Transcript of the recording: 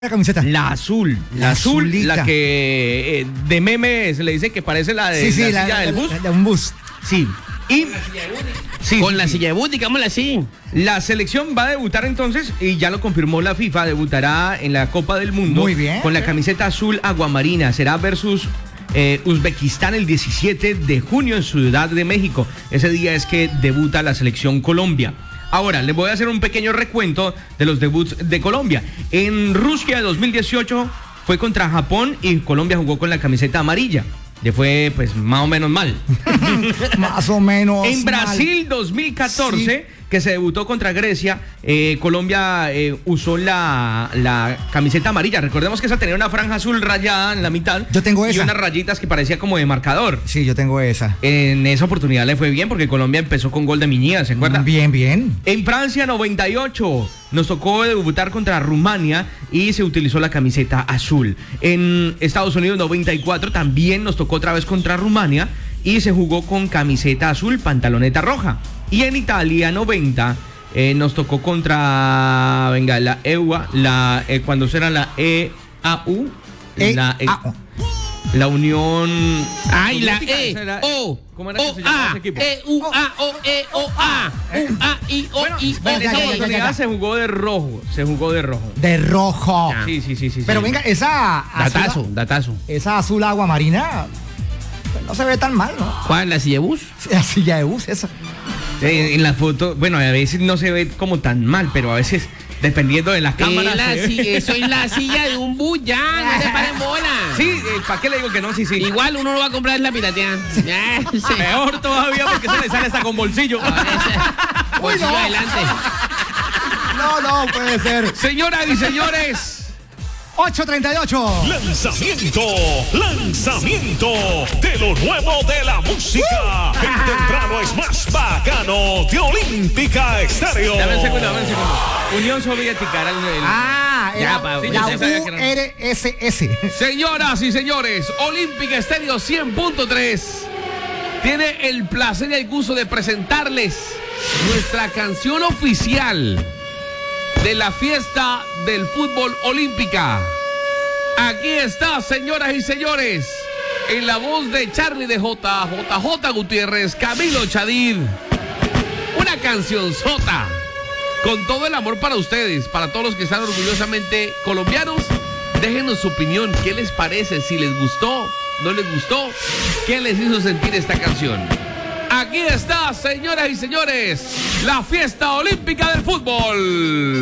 La camiseta. La azul, la que de meme se le dice que parece la de la silla del bus. De un bus. Sí. Y con la silla de bus, digámosla así. La selección va a debutar entonces, y ya lo confirmó la FIFA, debutará en la Copa del Mundo. Muy bien. Con la camiseta azul aguamarina. Será versus Uzbekistán el 17 de junio en Ciudad de México. Ese día es que debuta la selección Colombia. Ahora, les voy a hacer un pequeño recuento de los debuts de Colombia. En Rusia 2018 fue contra Japón y Colombia jugó con la camiseta amarilla. Le fue, pues, más o menos mal. Más o menos En Brasil mal. 2014, sí. que se debutó contra Grecia, Colombia usó la camiseta amarilla. Recordemos que esa tenía una franja azul rayada en la mitad. Yo tengo esa. Y unas rayitas que parecía como de marcador. Sí, yo tengo esa. En esa oportunidad le fue bien porque Colombia empezó con gol de Miñía, ¿se acuerdan? Bien, bien. En Francia 98 nos tocó debutar contra Rumania y se utilizó la camiseta azul. En Estados Unidos 94 también nos tocó otra vez contra Rumania y se jugó con camiseta azul, pantaloneta roja. Y en Italia 90 nos tocó contra, venga, la EUA, cuando será la EAU, la Unión. Ay, la ¿Cómo era que se llamaba ese equipo? EUA. En esa oportunidad se jugó de rojo. De rojo. Sí. Pero venga, esa Datazo. Esa azul agua marina pues, no se ve tan mal, ¿no? ¿Cuál? ¿La silla de bus? La silla de bus, esa. En la foto, bueno, a veces no se ve como tan mal, pero a veces, dependiendo de las cámaras. Eso es la silla de un bus, ya, no te pares bola. Sí, ¿para qué le digo que no? Sí. Igual uno lo va a comprar en la piratería. Peor todavía porque se le sale hasta con bolsillo. Bolsillo no. adelante. No puede ser. Señoras y señores. 8:38. Lanzamiento de lo nuevo de la música. El temprano es más bacano de Olímpica Estéreo. Dame un segundo. Unión Soviética era la URSS. Señoras y señores, Olímpica Estéreo 100.3 tiene el placer y el gusto de presentarles nuestra canción oficial de la fiesta del fútbol olímpica. Aquí está, señoras y señores, en la voz de Charlie de JJ Gutiérrez, Camilo Chadid. Una canción sota, con todo el amor para ustedes, para todos los que están orgullosamente colombianos. Déjenos su opinión, ¿qué les parece? Si les gustó, no les gustó, ¿qué les hizo sentir esta canción? Aquí está, señoras y señores, la fiesta olímpica del fútbol.